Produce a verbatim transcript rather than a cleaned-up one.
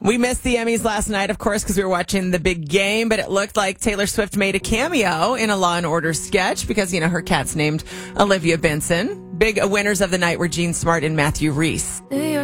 We missed the Emmys last night, of course, because we were watching the big game, but it looked like Taylor Swift made a cameo in a Law and Order sketch because, you know, her cat's named Olivia Benson. Big winners of the night were Gene Smart and Matthew Rhys.